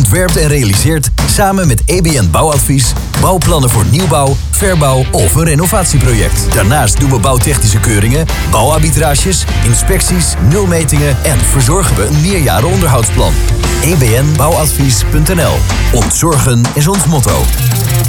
ontwerpt en realiseert samen met EBN Bouwadvies bouwplannen voor nieuwbouw, verbouw of een renovatieproject. Daarnaast doen we bouwtechnische keuringen, bouwarbitrages, inspecties, nulmetingen en verzorgen we een meerjaren onderhoudsplan. ebnbouwadvies.nl. Ontzorgen is ons motto.